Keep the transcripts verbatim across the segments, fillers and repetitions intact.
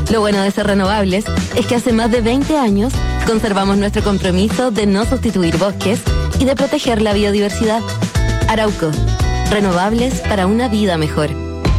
Lo bueno de ser renovables es que hace más de veinte años conservamos nuestro compromiso de no sustituir bosques y de proteger la biodiversidad. Arauco, renovables para una vida mejor.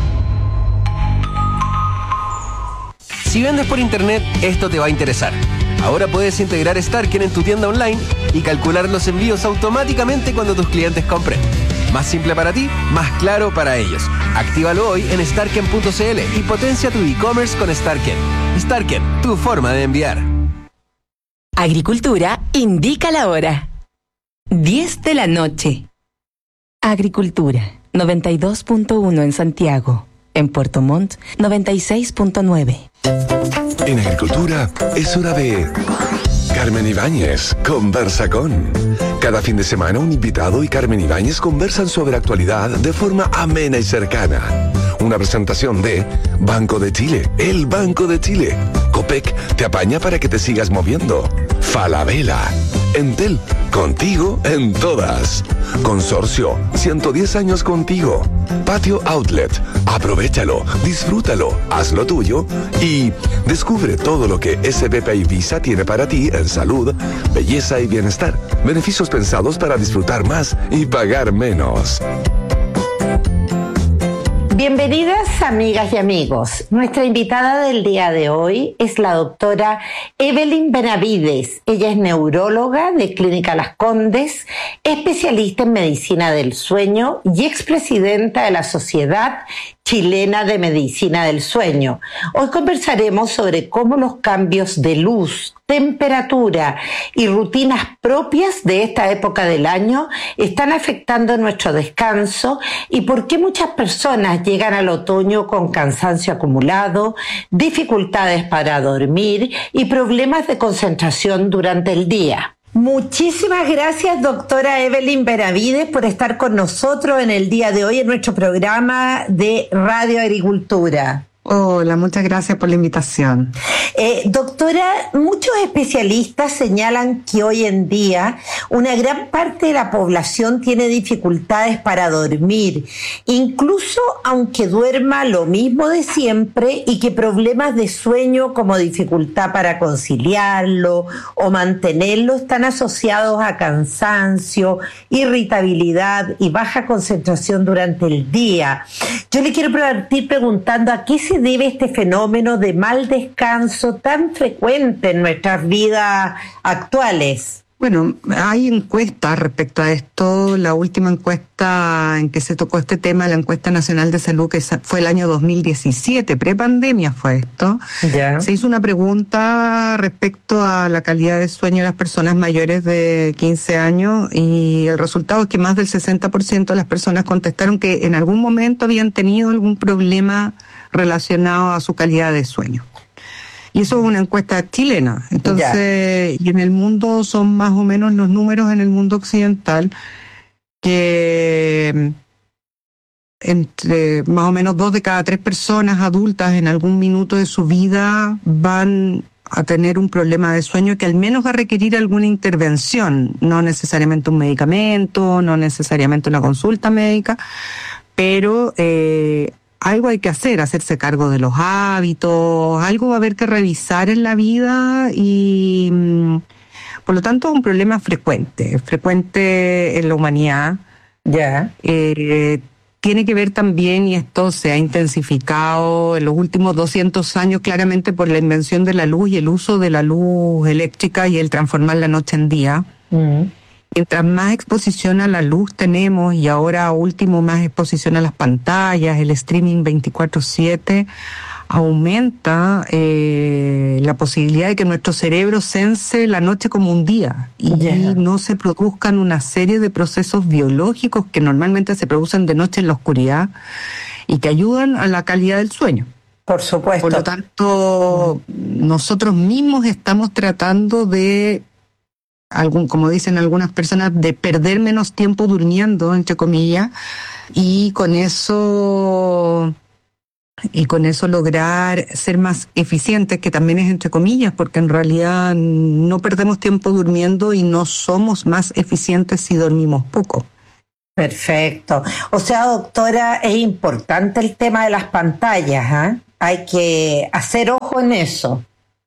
Si vendes por internet, esto te va a interesar. Ahora puedes integrar Starken en tu tienda online y calcular los envíos automáticamente cuando tus clientes compren. Más simple para ti, más claro para ellos. Actívalo hoy en starken punto c l y potencia tu e-commerce con Starken. Starken, tu forma de enviar. Agricultura indica la hora. diez de la noche. Agricultura, noventa y dos punto uno en Santiago. En Puerto Montt, noventa y seis punto nueve. En Agricultura es hora de Carmen Ibáñez conversa con. Cada fin de semana un invitado y Carmen Ibáñez conversan sobre actualidad de forma amena y cercana. Una presentación de Banco de Chile, el Banco de Chile. Copec te apaña para que te sigas moviendo. Falabella. Entel, contigo en todas. Consorcio, ciento diez años contigo. Patio Outlet, aprovéchalo, disfrútalo, hazlo tuyo y descubre todo lo que S B P y Visa tiene para ti en salud, belleza y bienestar. Beneficios pensados para disfrutar más y pagar menos. Bienvenidas amigas y amigos. Nuestra invitada del día de hoy es la doctora Evelyn Benavides. Ella es neuróloga de Clínica Las Condes, especialista en medicina del sueño y expresidenta de la Sociedad Chilena de Medicina del Sueño. Hoy conversaremos sobre cómo los cambios de luz, temperatura y rutinas propias de esta época del año están afectando nuestro descanso y por qué muchas personas llegan al otoño con cansancio acumulado, dificultades para dormir y problemas de concentración durante el día. Muchísimas gracias, doctora Evelyn Benavides, por estar con nosotros en el día de hoy en nuestro programa de Radio Agricultura. Hola, muchas gracias por la invitación. Eh, doctora, muchos especialistas señalan que hoy en día una gran parte de la población tiene dificultades para dormir, incluso aunque duerma lo mismo de siempre, y que problemas de sueño como dificultad para conciliarlo o mantenerlo están asociados a cansancio, irritabilidad y baja concentración durante el día. Yo le quiero partir preguntando a qué se debe este fenómeno de mal descanso tan frecuente en nuestras vidas actuales. Bueno, hay encuestas respecto a esto. La última encuesta en que se tocó este tema, la encuesta nacional de salud, que fue el año dos mil diecisiete, prepandemia fue esto. Ya. Se hizo una pregunta respecto a la calidad de sueño de las personas mayores de quince años y el resultado es que más del sesenta por ciento de las personas contestaron que en algún momento habían tenido algún problema relacionado a su calidad de sueño. Y eso es una encuesta chilena. Entonces, yeah. Y en el mundo son más o menos los números en el mundo occidental que entre más o menos dos de cada tres personas adultas en algún minuto de su vida van a tener un problema de sueño que al menos va a requerir alguna intervención, no necesariamente un medicamento, no necesariamente una consulta médica, pero eh, algo hay que hacer, hacerse cargo de los hábitos, algo va a haber que revisar en la vida y por lo tanto es un problema frecuente, frecuente en la humanidad. Ya. Eh, tiene que ver también, y esto se ha intensificado en los últimos doscientos años claramente por la invención de la luz y el uso de la luz eléctrica y el transformar la noche en día. Mm. Mientras más exposición a la luz tenemos, y ahora último más exposición a las pantallas, el streaming veinticuatro siete, aumenta eh, la posibilidad de que nuestro cerebro sense la noche como un día y yeah. no se produzcan una serie de procesos biológicos que normalmente se producen de noche en la oscuridad y que ayudan a la calidad del sueño. Por supuesto. Por lo tanto, nosotros mismos estamos tratando de algún, como dicen algunas personas, de perder menos tiempo durmiendo, entre comillas, y con eso y con eso lograr ser más eficientes, que también es entre comillas, porque en realidad no perdemos tiempo durmiendo y no somos más eficientes si dormimos poco. Perfecto. O sea, doctora, es importante el tema de las pantallas, ¿eh? Hay que hacer ojo ojo en eso.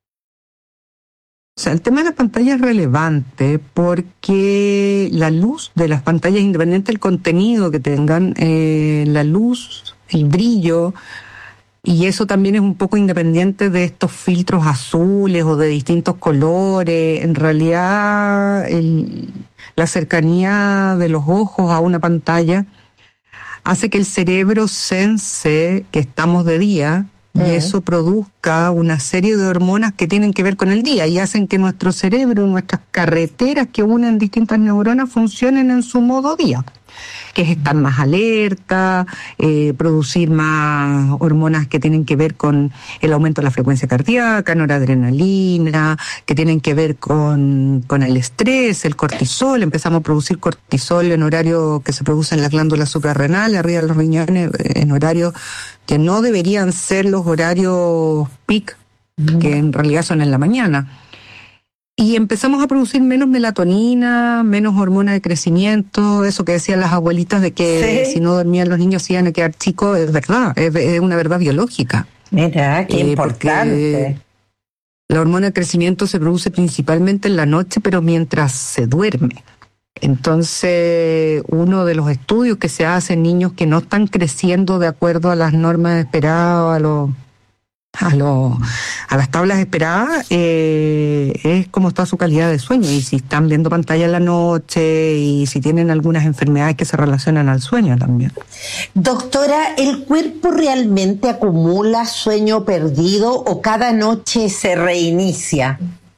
O sea, el tema de las pantallas es relevante porque la luz de las pantallas, independiente del contenido que tengan, eh, la luz, el brillo, y eso también es un poco independiente de estos filtros azules o de distintos colores. En realidad, el, la cercanía de los ojos a una pantalla hace que el cerebro sense que estamos de día, y uh-huh. eso produzca una serie de hormonas que tienen que ver con el día y hacen que nuestro cerebro, nuestras carreteras que unen distintas neuronas funcionen en su modo día, que es estar más alerta, eh, producir más hormonas que tienen que ver con el aumento de la frecuencia cardíaca, noradrenalina, que tienen que ver con, con el estrés, el cortisol. Empezamos a producir cortisol en horario que se produce en las glándulas suprarrenales, arriba de los riñones, en horarios que no deberían ser los horarios peak, mm. que en realidad son en la mañana. Y empezamos a producir menos melatonina, menos hormona de crecimiento, eso que decían las abuelitas de que sí. si no dormían los niños se iban a quedar chicos, es verdad, es, es una verdad biológica. Mira, qué eh, importante. La hormona de crecimiento se produce principalmente en la noche, pero mientras se duerme. Entonces, uno de los estudios que se hace en niños que no están creciendo de acuerdo a las normas esperadas, a los... A, lo, a las tablas esperadas, eh, es cómo está su calidad de sueño y si están viendo pantalla en la noche y si tienen algunas enfermedades que se relacionan al sueño también. Doctora, ¿el cuerpo realmente acumula sueño perdido o cada noche se reinicia?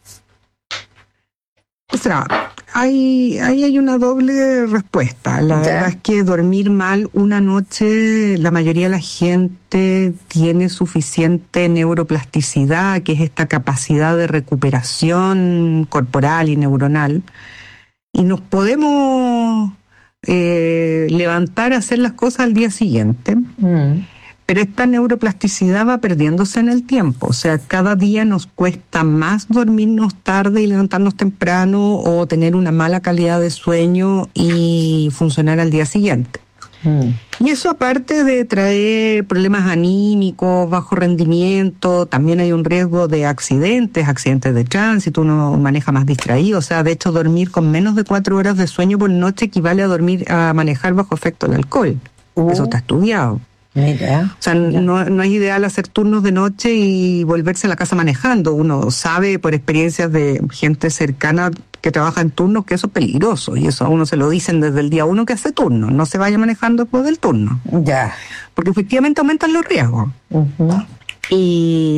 O sea, ahí hay, hay una doble respuesta. La ¿Ya? verdad es que dormir mal una noche, la mayoría de la gente tiene suficiente neuroplasticidad, que es esta capacidad de recuperación corporal y neuronal, y nos podemos eh, levantar a hacer las cosas al día siguiente. Mm. Pero esta neuroplasticidad va perdiéndose en el tiempo, o sea, cada día nos cuesta más dormirnos tarde y levantarnos temprano o tener una mala calidad de sueño y funcionar al día siguiente. Mm. Y eso, aparte de traer problemas anímicos, bajo rendimiento, también hay un riesgo de accidentes, accidentes de tránsito, uno maneja más distraído, o sea, de hecho dormir con menos de cuatro horas de sueño por noche equivale a dormir, a manejar bajo efecto del alcohol. Uh. Eso está estudiado. Mira, o sea, mira. No, no es ideal hacer turnos de noche y volverse a la casa manejando. Uno sabe por experiencias de gente cercana que trabaja en turnos que eso es peligroso y eso a uno se lo dicen desde el día uno que hace turno. No se vaya manejando después del turno. Ya. Porque efectivamente aumentan los riesgos. Uh-huh. Y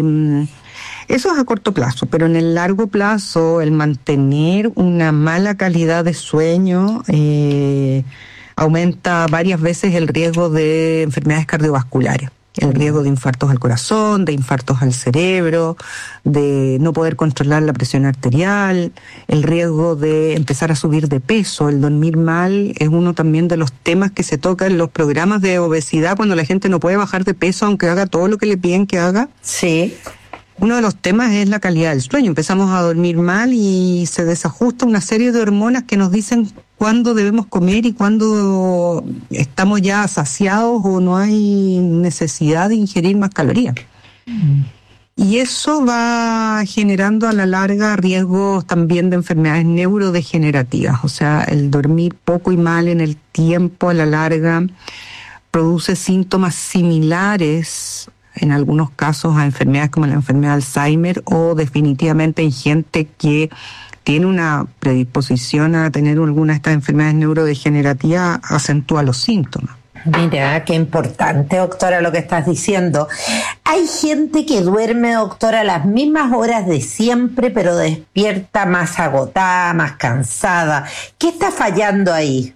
eso es a corto plazo, pero en el largo plazo el mantener una mala calidad de sueño eh, aumenta varias veces el riesgo de enfermedades cardiovasculares, el riesgo de infartos al corazón, de infartos al cerebro, de no poder controlar la presión arterial, el riesgo de empezar a subir de peso. El dormir mal es uno también de los temas que se toca en los programas de obesidad cuando la gente no puede bajar de peso aunque haga todo lo que le piden que haga. Sí. Uno de los temas es la calidad del sueño. Empezamos a dormir mal y se desajusta una serie de hormonas que nos dicen cuándo debemos comer y cuándo estamos ya saciados o no hay necesidad de ingerir más calorías. Mm. Y eso va generando a la larga riesgos también de enfermedades neurodegenerativas. O sea, el dormir poco y mal en el tiempo a la larga produce síntomas similares en algunos casos a enfermedades como la enfermedad de Alzheimer o definitivamente en gente que tiene una predisposición a tener alguna de estas enfermedades neurodegenerativas, acentúa los síntomas. Mira, qué importante, doctora, lo que estás diciendo. Hay gente que duerme, doctora, a las mismas horas de siempre, pero despierta más agotada, más cansada. ¿Qué está fallando ahí?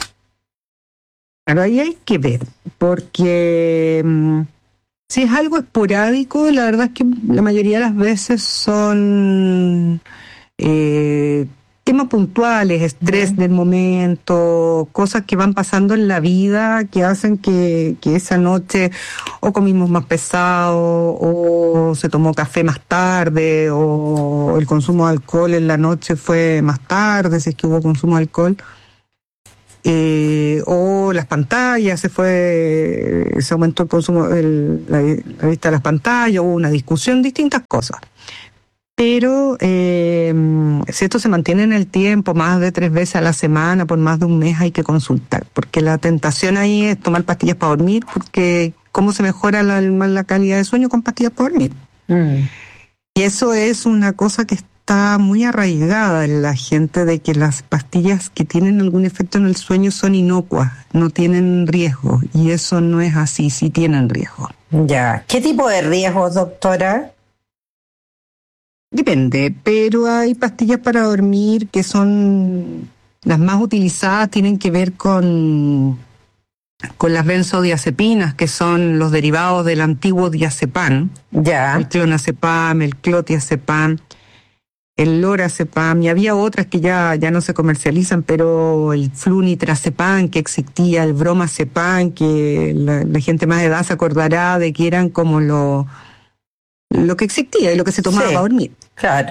Pero ahí hay que ver, porque Mmm, si es algo esporádico, la verdad es que la mayoría de las veces son eh, temas puntuales, estrés uh-huh. del momento, cosas que van pasando en la vida que hacen que, que esa noche o comimos más pesado, o se tomó café más tarde, o el consumo de alcohol en la noche fue más tarde, si es que hubo consumo de alcohol. Eh, o las pantallas, se fue, se aumentó el consumo, el, la, la vista de las pantallas, hubo una discusión, distintas cosas. Pero eh, si esto se mantiene en el tiempo, más de tres veces a la semana, por más de un mes, hay que consultar, porque la tentación ahí es tomar pastillas para dormir, porque ¿cómo se mejora la, la calidad de sueño con pastillas para dormir? Mm. Y eso es una cosa que está muy arraigada en la gente, de que las pastillas que tienen algún efecto en el sueño son inocuas, no tienen riesgo, y eso no es así, sí tienen riesgo. Ya. ¿Qué tipo de riesgos, doctora? Depende, pero hay pastillas para dormir que son las más utilizadas, tienen que ver con, con las benzodiazepinas, que son los derivados del antiguo diazepam. Ya. El clonazepam, el clotiazepam, el lorazepam, y había otras que ya, ya no se comercializan, pero el flunitrazepam que existía, el bromazepam, que la, la gente más de edad se acordará de que eran como lo, lo que existía y lo que se tomaba, sí, para dormir. Claro.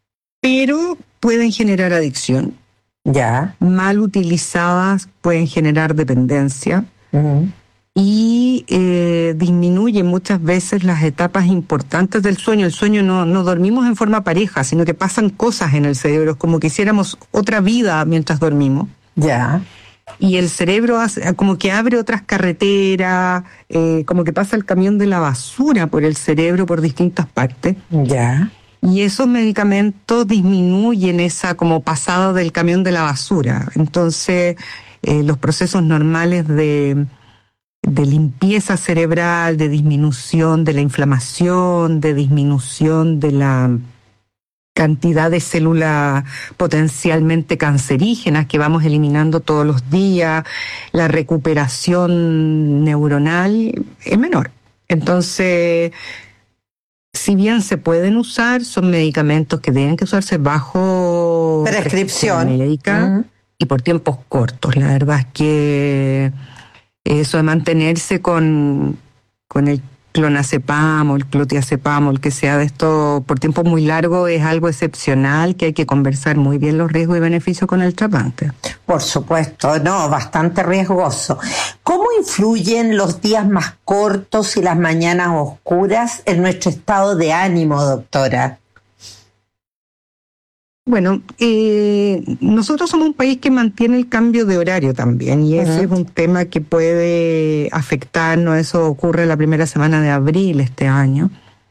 Pero pueden generar adicción. Ya. Mal utilizadas pueden generar dependencia. Uh-huh. Y eh, disminuye muchas veces las etapas importantes del sueño. El sueño no, no dormimos en forma pareja, sino que pasan cosas en el cerebro, es como que hiciéramos otra vida mientras dormimos. Ya. Y el cerebro hace, como que abre otras carreteras, eh, como que pasa el camión de la basura por el cerebro por distintas partes. Ya. Y esos medicamentos disminuyen esa como pasada del camión de la basura. Entonces, eh, los procesos normales de... de limpieza cerebral, de disminución de la inflamación, de disminución de la cantidad de células potencialmente cancerígenas que vamos eliminando todos los días, la recuperación neuronal es menor. Entonces, si bien se pueden usar, son medicamentos que deben que usarse bajo prescripción médica, uh-huh, y por tiempos cortos. La verdad es que eso de mantenerse con, con el clonazepam o el clotiazepam o el que sea de esto por tiempo muy largo es algo excepcional, que hay que conversar muy bien los riesgos y beneficios con el tratante. Por supuesto, no, bastante riesgoso. ¿Cómo influyen los días más cortos y las mañanas oscuras en nuestro estado de ánimo, doctora? Bueno, eh, nosotros somos un país que mantiene el cambio de horario también, y ese, uh-huh, es un tema que puede afectarnos. Eso ocurre la primera semana de abril este año,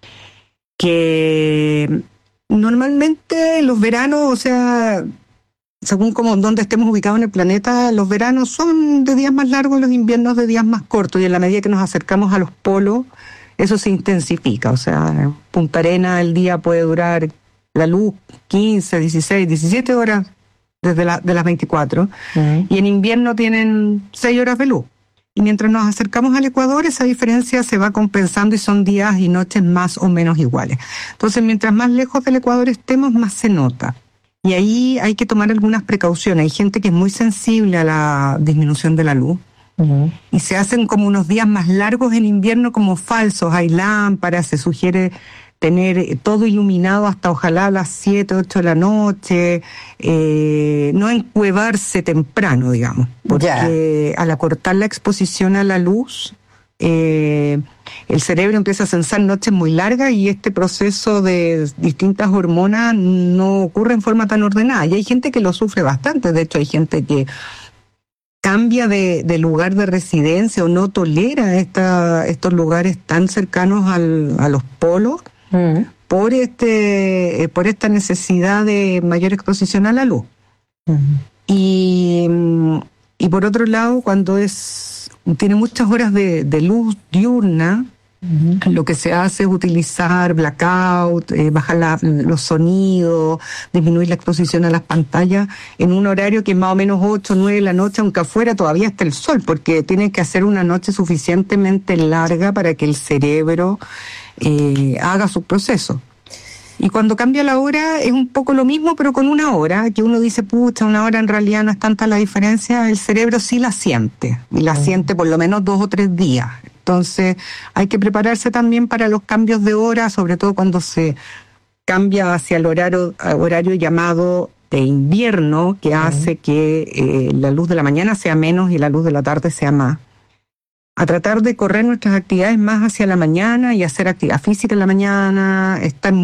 que normalmente los veranos, o sea, según como donde estemos ubicados en el planeta, los veranos son de días más largos, los inviernos de días más cortos, y en la medida que nos acercamos a los polos, eso se intensifica. O sea, en Punta Arenas el día puede durar la luz quince, dieciséis, diecisiete horas desde la, de las veinticuatro, uh-huh, y en invierno tienen seis horas de luz. Y mientras nos acercamos al Ecuador, esa diferencia se va compensando y son días y noches más o menos iguales. Entonces, mientras más lejos del Ecuador estemos, más se nota. Y ahí hay que tomar algunas precauciones. Hay gente que es muy sensible a la disminución de la luz, uh-huh, y se hacen como unos días más largos en invierno como falsos. Hay lámparas, se sugiere tener todo iluminado hasta ojalá a las siete, ocho de la noche, eh, no encuevarse temprano, digamos, porque yeah, al acortar la exposición a la luz, eh, el cerebro empieza a censar noches muy largas y este proceso de distintas hormonas no ocurre en forma tan ordenada. Y hay gente que lo sufre bastante. De hecho, hay gente que cambia de, de lugar de residencia o no tolera esta, estos lugares tan cercanos al, a los polos, mm, por este por esta necesidad de mayor exposición a la luz. Mm. Y, y por otro lado, cuando es tiene muchas horas de, de luz diurna, mm, lo que se hace es utilizar blackout, eh, bajar la, los sonidos, disminuir la exposición a las pantallas en un horario que es más o menos ocho, nueve de la noche, aunque afuera todavía está el sol, porque tiene que hacer una noche suficientemente larga para que el cerebro eh, haga su proceso. Y cuando cambia la hora es un poco lo mismo, pero con una hora, que uno dice, pucha, una hora en realidad no es tanta la diferencia, el cerebro sí la siente, y la mm. siente por lo menos dos o tres días. Entonces hay que prepararse también para los cambios de hora, sobre todo cuando se cambia hacia el horario, horario llamado de invierno que hace que eh, la luz de la mañana sea menos y la luz de la tarde sea más. A tratar de correr nuestras actividades más hacia la mañana y hacer actividad física en la mañana, estar